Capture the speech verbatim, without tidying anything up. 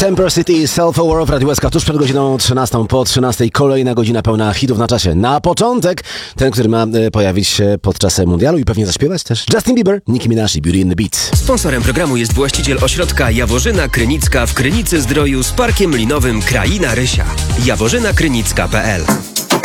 Temper City, Self-Aware w Radiu S K tuż przed godziną trzynastą. Po trzynastej kolejna godzina pełna hitów na czasie. Na początek ten, który ma e, pojawić się podczas mundialu i pewnie zaśpiewać też. Justin Bieber, Nicki Minaj i Beauty in the Beat. Sponsorem programu jest właściciel ośrodka Jaworzyna Krynicka w Krynicy Zdroju z Parkiem Linowym Kraina Rysia. jaworzyna krynicka kropka p l